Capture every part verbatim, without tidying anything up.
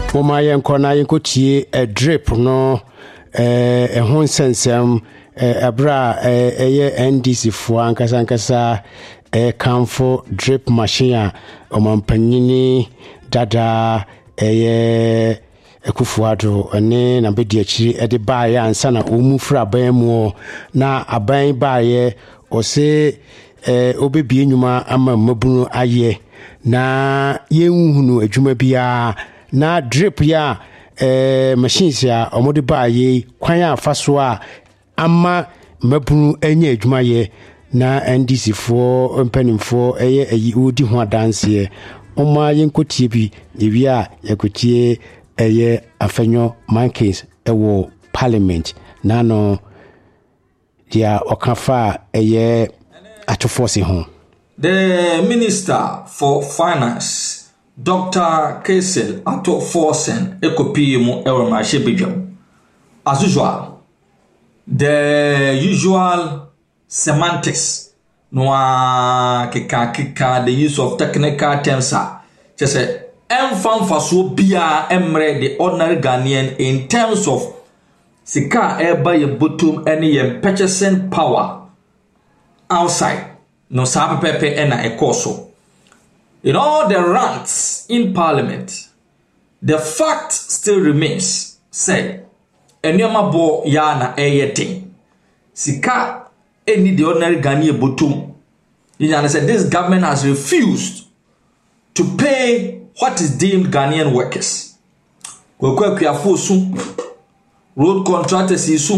Mama yenkona yenkotie a drip no eh ehon sensem abra eye N D C fo ankasa ankasa eh kanfo drip machine a omampanyini dada eye ekufuado ene na bedi akiri e de baaye ansa na omu fra ban mu na aban baaye o se eh obebie nyuma ama mabunu aye na yenhunu adwuma bia na drip ya eh machines ya omode baaye kwan afa so a ama mabunu enye adwuma ye na N D C fo mpanimfo eye ayi odi ho adanse oma yenkotie bi ewia yakotie eye afenyo mankins ewo parliament nano dia okafa eye atoforce ho. The Minister for Finance, Doctor Kesel Atoforsen Ekopimu Eromashe Bijam. As usual, the usual semantics, noa kika kika, the use of technical terms are just a enfant faso bia emre the ordinary Ghanaian in terms of sika eba ye butum any ye purchasing power outside. No sabe pepe ena ekoso. In all the rants in parliament, the fact still remains, say, enyama bo ya na eyete. Sika any the ordinary Ghanaian butum. You understand this government has refused to pay what is deemed Ghanaian workers. Kwekwe kuyafo su, road contractors isu,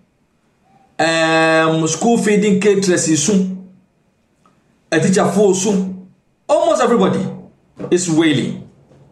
um, school feeding caterers isu, a teacher force, almost everybody is wailing.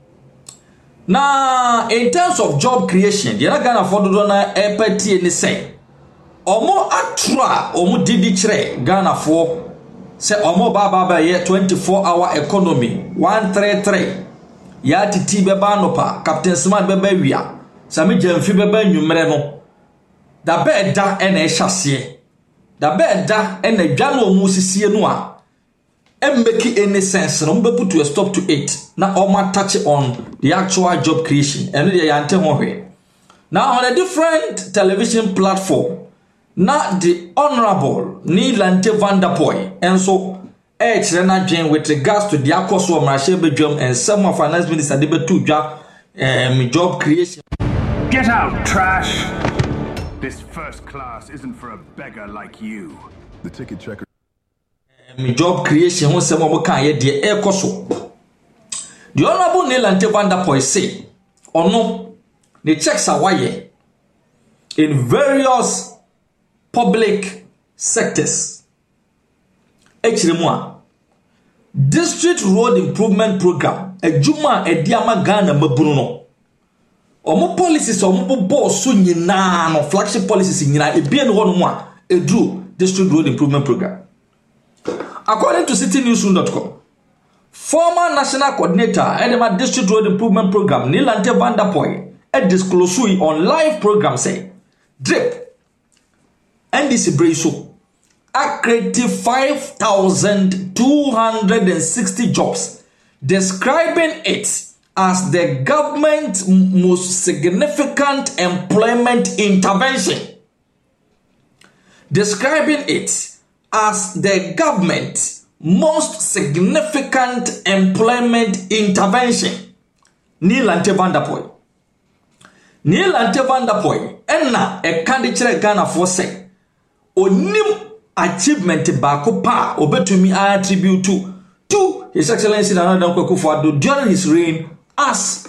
Now, in terms of job creation, the other Ghana for the donor epeti any say, omo atra omo didi chre Ghana for say omo baba ba ye twenty-four hour economy one thirty-three ya titi beba no pa Captain Smart beba wia sami jamfi beba nwumre no da be da ena ehase da be da ena dwa no mu sisie no a and make any sense. No, we put to a stop to it. Now, all my touch on the actual job creation. And the ante now on a different television platform. Now the Honorable Nilante van der Poy and so H Rena Jane with regards to the Akoso Marshebe Jom and some of Finance Minister Debe to job um, job creation. Get out, trash! This first class isn't for a beggar like you. The ticket checker. Job creation won some more can ye de ekoso. The Honorable Nilante van der Poy say, or no, the checks are why in various public sectors. Echiremwa District Road Improvement Program, a Juma e diama Ghana mabruno. Omo policies omo boss so nyina no flagship policies nyina e bien one more e drew District Road Improvement Program. According to city news room dot com, former national coordinator Edema District Road Improvement Program Nilante van der Poy a disclosure on live program say drip N D C Breso accredited five thousand two hundred sixty jobs, describing it as the government's most significant employment intervention. Describing it as the government's most significant employment intervention. Nilante van der Poy. Nilante van der Poy. Enna e candidate Ghana for say. Onim achievement bako pa obetumi attribute to to His Excellency Nana Dankwa Akufo-Addo during his reign as